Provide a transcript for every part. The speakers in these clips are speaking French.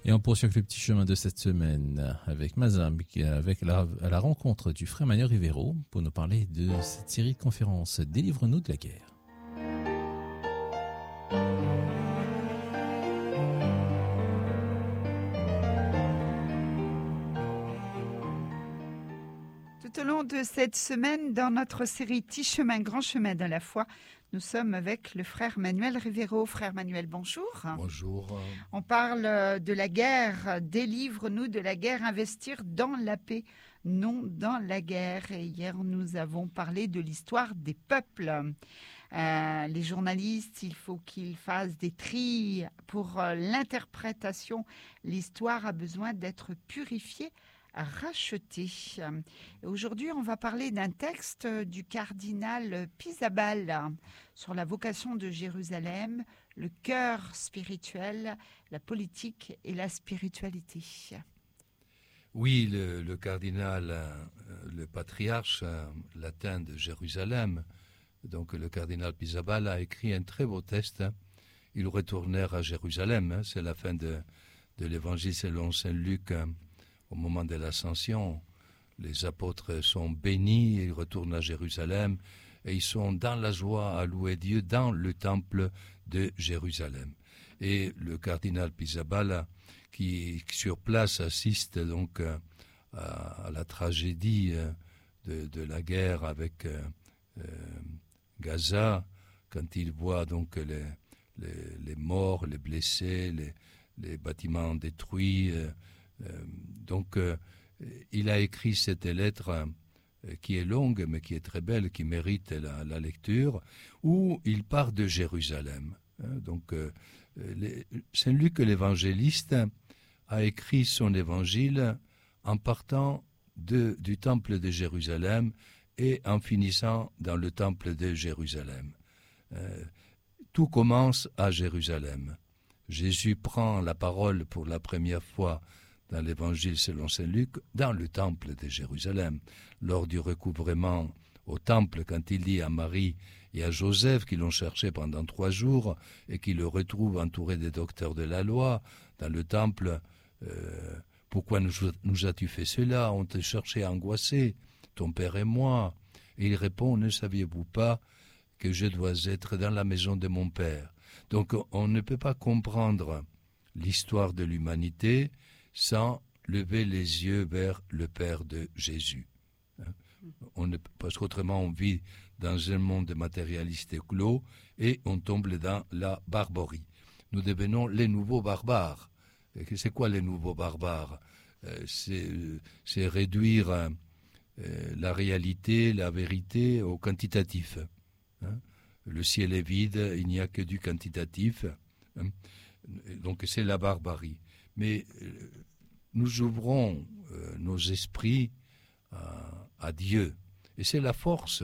Et on poursuit avec le petit chemin de cette semaine avec Mazam, à la rencontre du frère Manuel Rivero pour nous parler de cette série de conférences Délivre-nous de la guerre. Tout au long de cette semaine, dans notre série Petit chemin, grand chemin de la foi, nous sommes avec le frère Manuel Rivero. Frère Manuel, bonjour. Bonjour. On parle de la guerre, délivre-nous de la guerre, investir dans la paix, non dans la guerre. Et hier, nous avons parlé de l'histoire des peuples. Les journalistes, il faut qu'ils fassent des tris pour l'interprétation. L'histoire a besoin d'être purifiée, racheté. Aujourd'hui, on va parler d'un texte du cardinal Pisabal sur la vocation de Jérusalem, le cœur spirituel, la politique et la spiritualité. Oui, le cardinal, le patriarche latin de Jérusalem, donc le cardinal Pisabal a écrit un très beau texte. Ils retournèrent à Jérusalem, c'est la fin de l'évangile selon Saint Luc. Au moment de l'ascension, les apôtres sont bénis, ils retournent à Jérusalem et ils sont dans la joie à louer Dieu dans le temple de Jérusalem. Et le cardinal Pisabal, qui sur place assiste donc à la tragédie de la guerre avec Gaza, quand il voit donc les morts, les blessés, les bâtiments détruits. Donc, il a écrit cette lettre qui est longue, mais qui est très belle, qui mérite la lecture, où il part de Jérusalem. Donc, Saint Luc l'évangéliste a écrit son évangile en partant du temple de Jérusalem et en finissant dans le temple de Jérusalem. Tout commence à Jérusalem. Jésus prend la parole pour la première fois dans l'évangile selon saint Luc, dans le temple de Jérusalem, lors du recouvrement au temple, quand il dit à Marie et à Joseph qui l'ont cherché pendant 3 jours et qui le retrouvent entouré des docteurs de la loi dans le temple, pourquoi nous as-tu fait cela? On te cherchait angoissé, ton père et moi. Et il répond, ne saviez-vous pas que je dois être dans la maison de mon père? Donc on ne peut pas comprendre l'histoire de l'humanité sans lever les yeux vers le Père de Jésus. Parce qu'autrement on vit dans un monde matérialiste et clos et on tombe dans la barbarie. Nous devenons les nouveaux barbares. Et c'est quoi les nouveaux barbares? C'est réduire la réalité, la vérité au quantitatif. Le ciel est vide, il n'y a que du quantitatif. Donc c'est la barbarie. Mais nous ouvrons nos esprits à Dieu. Et c'est la force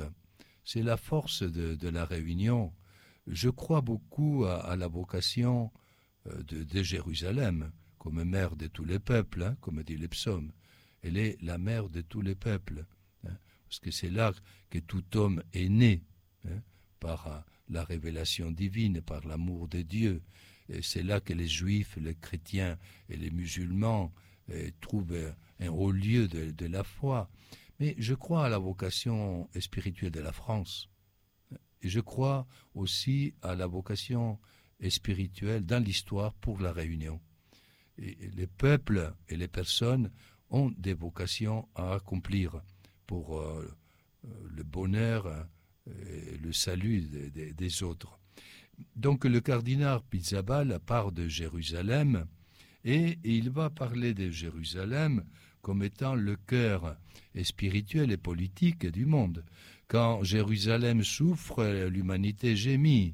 de la réunion. Je crois beaucoup à la vocation de Jérusalem, comme mère de tous les peuples, comme dit les psaumes. Elle est la mère de tous les peuples, parce que c'est là que tout homme est né, par la révélation divine, par l'amour de Dieu. Et c'est là que les juifs, les chrétiens et les musulmans trouvent un haut lieu de la foi. Mais je crois à la vocation spirituelle de la France. Et je crois aussi à la vocation spirituelle dans l'histoire pour la Réunion. Et les peuples et les personnes ont des vocations à accomplir pour le bonheur et le salut des autres. Donc le cardinal Pisabal part de Jérusalem et il va parler de Jérusalem comme étant le cœur spirituel et politique du monde. Quand Jérusalem souffre, l'humanité gémit.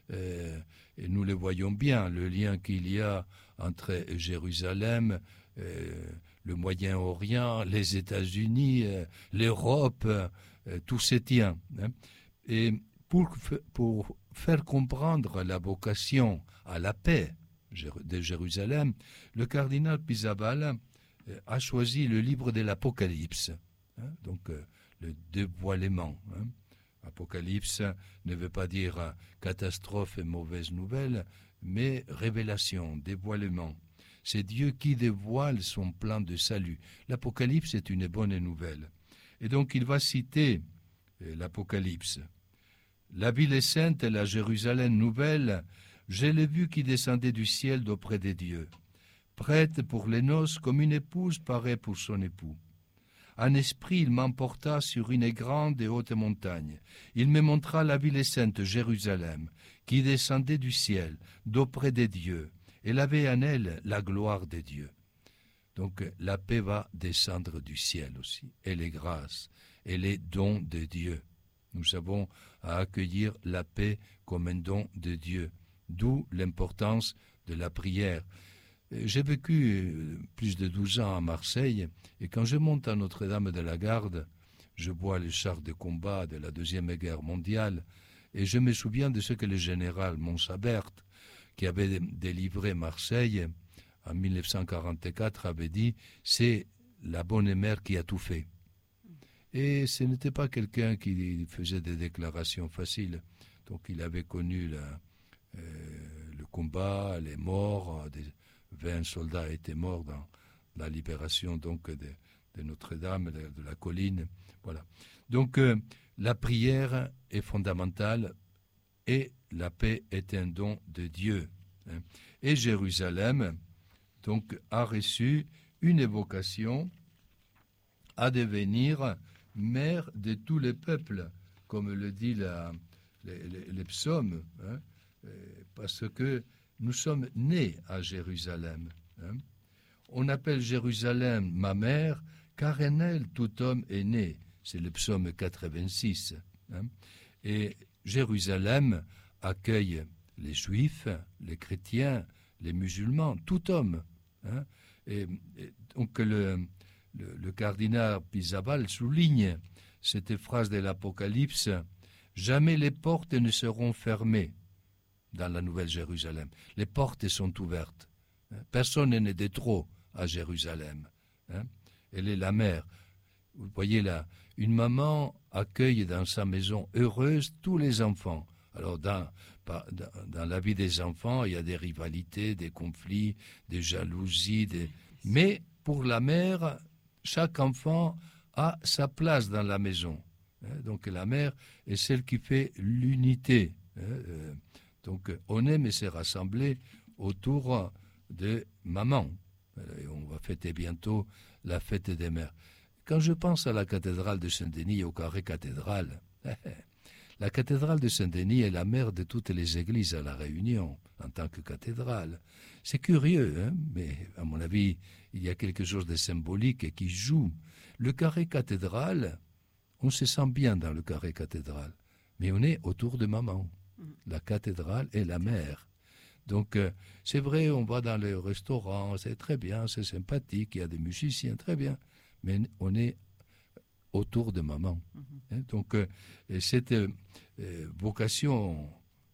Et nous le voyons bien, le lien qu'il y a entre Jérusalem, le Moyen-Orient, les États-Unis, l'Europe, tout se tient. Et pour faire comprendre la vocation à la paix de Jérusalem, le cardinal Pisabal a choisi le livre de l'Apocalypse, donc le dévoilement. Apocalypse ne veut pas dire catastrophe et mauvaise nouvelle, mais révélation, dévoilement. C'est Dieu qui dévoile son plan de salut. L'Apocalypse est une bonne nouvelle. Et donc il va citer l'Apocalypse. La ville est sainte, la Jérusalem nouvelle, je l'ai vue qui descendait du ciel d'auprès des dieux, prête pour les noces comme une épouse paraît pour son époux. En esprit, il m'emporta sur une grande et haute montagne. Il me montra la ville sainte, Jérusalem, qui descendait du ciel, d'auprès des dieux. Elle avait en elle la gloire des dieux. Donc la paix va descendre du ciel aussi. Elle est grâce, elle est don de Dieu. Nous avons à accueillir la paix comme un don de Dieu, d'où l'importance de la prière. J'ai vécu plus de 12 ans à Marseille, et quand je monte à Notre-Dame de la Garde, je vois les chars de combat de la Deuxième Guerre mondiale, et je me souviens de ce que le général Montsabert, qui avait délivré Marseille en 1944, avait dit « c'est la bonne mère qui a tout fait ». Et ce n'était pas quelqu'un qui faisait des déclarations faciles. Donc il avait connu le combat, les morts, 20 soldats étaient morts dans la libération donc de Notre-Dame, de la colline. Voilà. Donc la prière est fondamentale et la paix est un don de Dieu. Et Jérusalem donc a reçu une évocation à devenir mère de tous les peuples, comme le dit les psaumes, parce que nous sommes nés à Jérusalem. On appelle Jérusalem ma mère, car en elle tout homme est né. C'est le psaume 86. Et Jérusalem accueille les juifs, les chrétiens, les musulmans, tout homme. Et donc le cardinal Pisabal souligne cette phrase de l'Apocalypse: jamais les portes ne seront fermées dans la Nouvelle Jérusalem. Les portes sont ouvertes. Personne n'est de trop à Jérusalem. Elle est la mère. Vous voyez là, une maman accueille dans sa maison heureuse tous les enfants. Alors dans la vie des enfants, il y a des rivalités, des conflits, des jalousies, mais pour la mère, chaque enfant a sa place dans la maison. Donc la mère est celle qui fait l'unité. Donc on aime se rassembler autour de maman. Et on va fêter bientôt la fête des mères. Quand je pense à la cathédrale de Saint-Denis, au carré cathédrale, la cathédrale de Saint-Denis est la mère de toutes les églises à La Réunion, en tant que cathédrale. C'est curieux, mais à mon avis, il y a quelque chose de symbolique qui joue. Le carré cathédrale, on se sent bien dans le carré cathédrale, mais on est autour de maman. La cathédrale est la mère. Donc, c'est vrai, on va dans les restaurants, c'est très bien, c'est sympathique, il y a des musiciens, très bien, mais on est autour de maman. Donc, cette vocation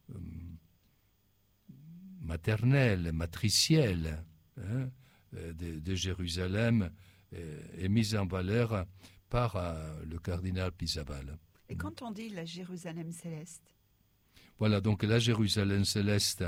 maternelle, matricielle de Jérusalem est mise en valeur par le cardinal Pisabal. Et quand on dit la Jérusalem céleste? Voilà, donc la Jérusalem céleste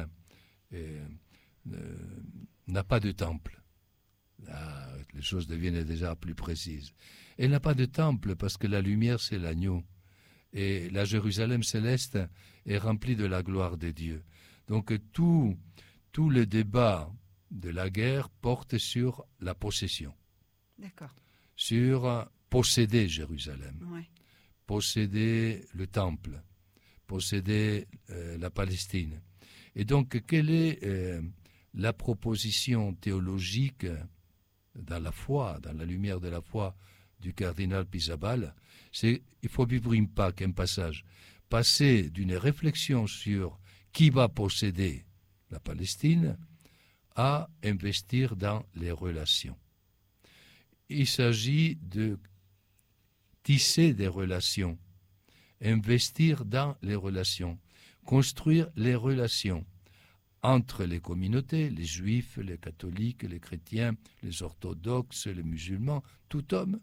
n'a pas de temple. Là, les choses deviennent déjà plus précises. Elle n'a pas de temple parce que la lumière, c'est l'agneau. Et la Jérusalem céleste est remplie de la gloire de Dieu. Donc tout le débat de la guerre porte sur la possession. D'accord. Sur posséder Jérusalem. Ouais. Posséder le temple. Posséder la Palestine. Et donc, quelle est la proposition théologique dans la foi, dans la lumière de la foi du cardinal Pisabal? C'est il faut vivre une Pâque, un passage. Passer d'une réflexion sur qui va posséder la Palestine à investir dans les relations. Il s'agit de tisser des relations, investir dans les relations, construire les relations entre les communautés, les juifs, les catholiques, les chrétiens, les orthodoxes, les musulmans, tout homme,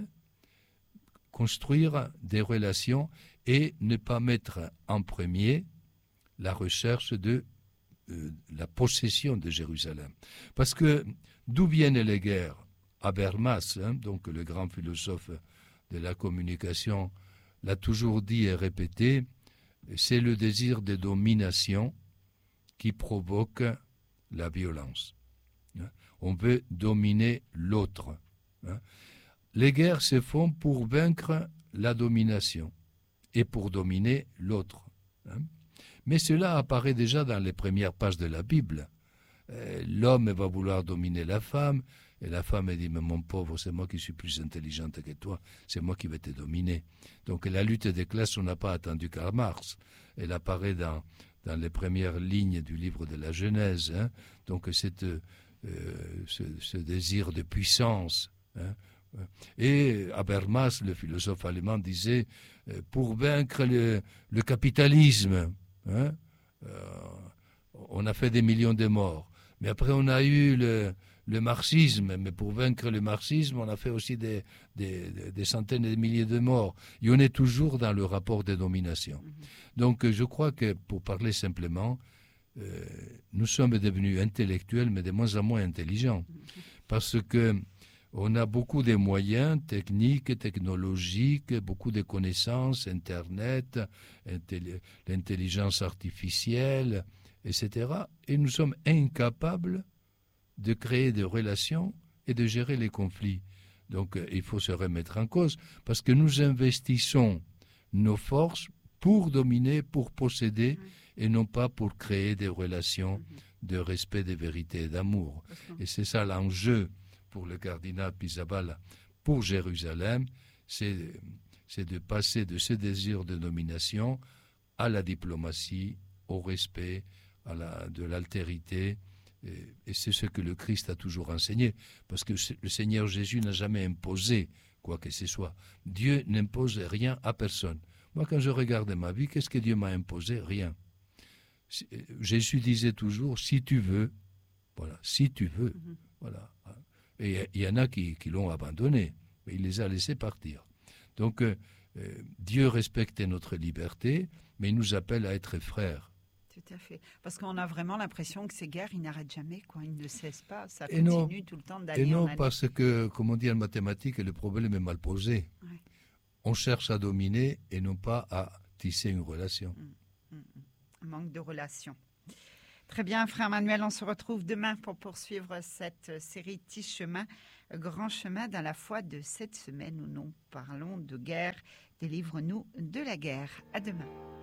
construire des relations et ne pas mettre en premier la recherche de la possession de Jérusalem. Parce que d'où viennent les guerres? Habermas, donc le grand philosophe de la communication, l'a toujours dit et répété, c'est le désir de domination qui provoque la violence. On veut dominer l'autre. Les guerres se font pour vaincre la domination et pour dominer l'autre. Mais cela apparaît déjà dans les premières pages de la Bible. L'homme va vouloir dominer la femme, et la femme dit, mais mon pauvre, c'est moi qui suis plus intelligente que toi, c'est moi qui vais te dominer. Donc la lutte des classes, on n'a pas attendu Karl Marx. Elle apparaît dans les premières lignes du livre de la Genèse. Donc ce désir de puissance. Et Habermas, le philosophe allemand, disait, pour vaincre le capitalisme, on a fait des millions de morts. Mais après, on a eu le marxisme. Mais pour vaincre le marxisme, on a fait aussi des centaines de milliers de morts. Et on est toujours dans le rapport de domination. Donc, je crois que, pour parler simplement, nous sommes devenus intellectuels, mais de moins en moins intelligents. Parce que on a beaucoup de moyens techniques, technologiques, beaucoup de connaissances, Internet, l'intelligence artificielle, etc. Et nous sommes incapables de créer des relations et de gérer les conflits. Donc il faut se remettre en cause, parce que nous investissons nos forces pour dominer, pour posséder, et non pas pour créer des relations de respect, de vérité et d'amour. Et c'est ça l'enjeu pour le cardinal Pizzaballa, pour Jérusalem, c'est de passer de ce désir de domination à la diplomatie, au respect, de l'altérité. Et c'est ce que le Christ a toujours enseigné, parce que le Seigneur Jésus n'a jamais imposé quoi que ce soit. Dieu n'impose rien à personne. Moi, quand je regarde ma vie, qu'est-ce que Dieu m'a imposé? Rien. Jésus disait toujours, si tu veux, voilà, si tu veux, voilà. Et il y en a qui l'ont abandonné, mais il les a laissés partir. Donc, Dieu respecte notre liberté, mais il nous appelle à être frères. Tout à fait. Parce qu'on a vraiment l'impression que ces guerres, ils n'arrêtent jamais, quoi. Ils ne cessent pas. Ça continue tout le temps d'aller en année. Et non, parce que, comme on dit en mathématiques, le problème est mal posé. Ouais. On cherche à dominer et non pas à tisser une relation. Manque de relation. Très bien, frère Manuel, on se retrouve demain pour poursuivre cette série Petit chemin, grand chemin dans la foi de cette semaine où nous parlons de guerre. Délivre-nous de la guerre. À demain.